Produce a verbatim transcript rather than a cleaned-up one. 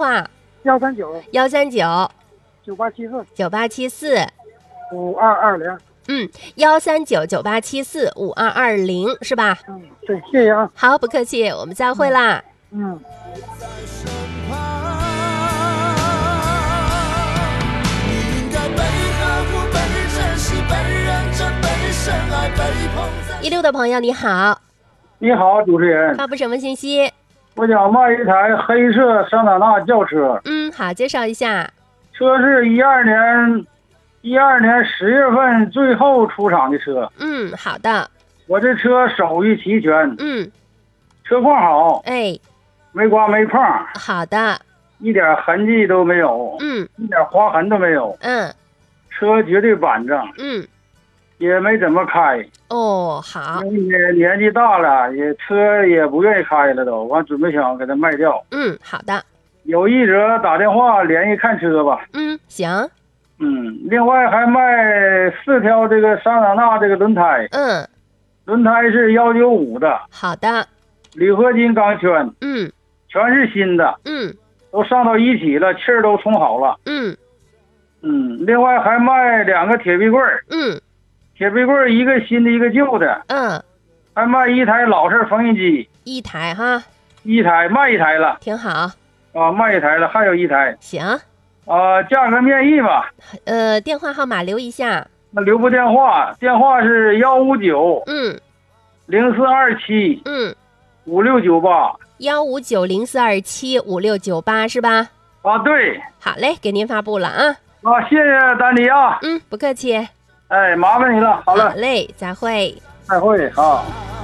话？ 幺三九幺三九九八七四九八七四。 五二二零。 嗯，幺三九九八七四五二二零是吧？ 嗯，对，谢谢啊。 好，不客气，我们再会啦。 嗯。 一六的朋友你好， 你好，主持人。 发布什么信息？ 我想卖一台黑色桑塔纳轿车。 嗯，好，介绍一下。 车是一二年，一二年十月份最后出厂的车。 嗯，好的。 我这车手续齐全。 嗯， 车况好。 哎， 没刮没碰。 好的。 一点痕迹都没有。 嗯， 一点划痕都没有。 嗯， 车绝对板正。 嗯， 也没怎么开。 哦，好。 因为年纪大了，也车也不愿意开了都，完准备想给它卖掉。 嗯，好的。 有意者打电话联系看车吧。 嗯，行。 嗯，另外还卖四条这个桑塔纳这个轮胎。 嗯， 轮胎是幺九五的。 好的。 铝合金钢圈。 嗯， 全是新的。 嗯， 都上到一起了，气儿都充好了。 嗯嗯，另外还卖两个铁壁柜。 嗯， 铁壁柜一个新的，一个旧的。 嗯， 还卖一台老式缝纫机。 一台哈。 一台卖一台了。 挺好。 啊，卖一台了，还有一台。 行。 啊，价格面议吧。 呃，电话号码留一下。 那留部电话，电话是幺五九。 嗯。 零四二七。 嗯。 五六九八。 幺五九零四二七五六九八是吧？ 啊，对。 好嘞，给您发布了啊。 啊，谢谢丹妮啊。 嗯，不客气。 哎，麻烦你了。好了。 好嘞，再会。 再会，好。